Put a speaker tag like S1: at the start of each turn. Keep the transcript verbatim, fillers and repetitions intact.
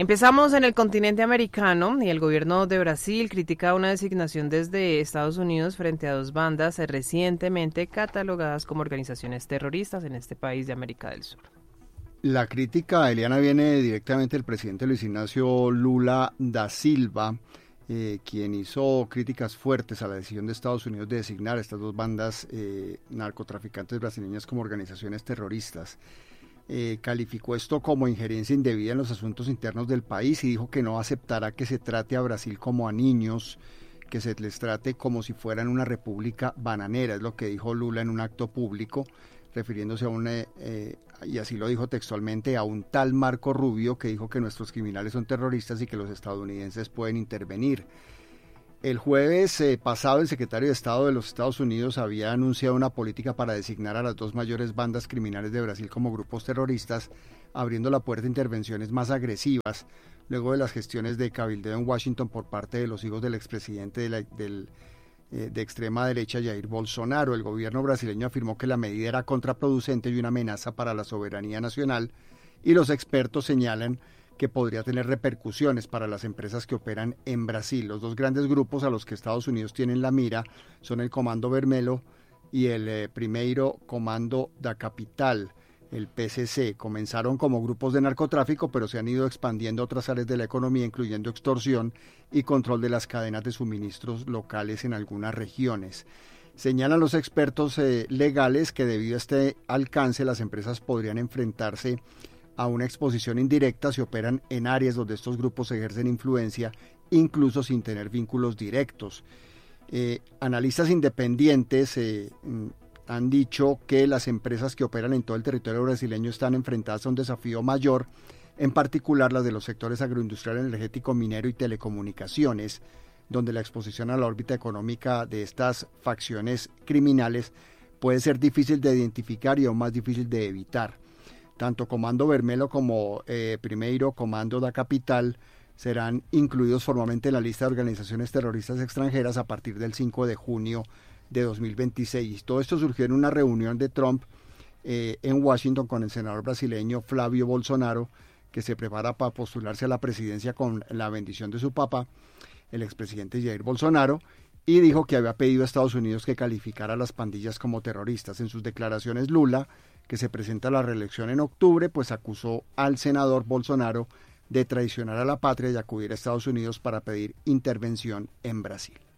S1: Empezamos en el continente americano y el gobierno de Brasil critica una designación desde Estados Unidos frente a dos bandas recientemente catalogadas como organizaciones terroristas en este país de América del Sur.
S2: La crítica, Eliana, viene directamente del presidente Luis Ignacio Lula da Silva, eh, quien hizo críticas fuertes a la decisión de Estados Unidos de designar a estas dos bandas eh, narcotraficantes brasileñas como organizaciones terroristas. Eh, calificó esto como injerencia indebida en los asuntos internos del país y dijo que no aceptará que se trate a Brasil como a niños, que se les trate como si fueran una república bananera, es lo que dijo Lula en un acto público, refiriéndose a un, eh, y así lo dijo textualmente, a un tal Marco Rubio que dijo que nuestros criminales son terroristas y que los estadounidenses pueden intervenir. El jueves eh, pasado, el secretario de Estado de los Estados Unidos había anunciado una política para designar a las dos mayores bandas criminales de Brasil como grupos terroristas, abriendo la puerta a intervenciones más agresivas, luego de las gestiones de cabildeo en Washington por parte de los hijos del expresidente de, la, del, eh, de extrema derecha, Jair Bolsonaro. El gobierno brasileño afirmó que la medida era contraproducente y una amenaza para la soberanía nacional, y los expertos señalan que podría tener repercusiones para las empresas que operan en Brasil. Los dos grandes grupos a los que Estados Unidos tiene en la mira son el Comando Vermelho y el eh, Primeiro Comando da Capital, el P C C. Comenzaron como grupos de narcotráfico, pero se han ido expandiendo a otras áreas de la economía, incluyendo extorsión y control de las cadenas de suministros locales en algunas regiones. Señalan los expertos eh, legales que debido a este alcance las empresas podrían enfrentarse a una exposición indirecta si operan en áreas donde estos grupos ejercen influencia, incluso sin tener vínculos directos. Eh, analistas independientes eh, han dicho que las empresas que operan en todo el territorio brasileño están enfrentadas a un desafío mayor, en particular las de los sectores agroindustrial, energético, minero y telecomunicaciones, donde la exposición a la órbita económica de estas facciones criminales puede ser difícil de identificar y aún más difícil de evitar. Tanto Comando Vermelho como eh, Primeiro Comando da Capital serán incluidos formalmente en la lista de organizaciones terroristas extranjeras a partir del cinco de junio de dos mil veintiséis. Todo esto surgió en una reunión de Trump eh, en Washington con el senador brasileño Flávio Bolsonaro, que se prepara para postularse a la presidencia con la bendición de su papá, el expresidente Jair Bolsonaro, y dijo que había pedido a Estados Unidos que calificara a las pandillas como terroristas. En sus declaraciones, Lula, que se presenta a la reelección en octubre, pues acusó al senador Bolsonaro de traicionar a la patria y acudir a Estados Unidos para pedir intervención en Brasil.